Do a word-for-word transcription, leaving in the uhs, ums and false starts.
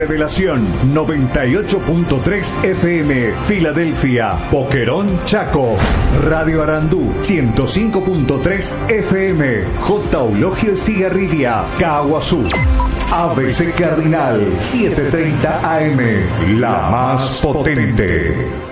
Revelación noventa y ocho punto tres F M, Filadelfia, Boquerón, Chaco. Radio Arandú ciento cinco punto tres F M, J. Eulogio Estigarribia, Caguazú. A B C Cardinal setecientos treinta A M, la más potente.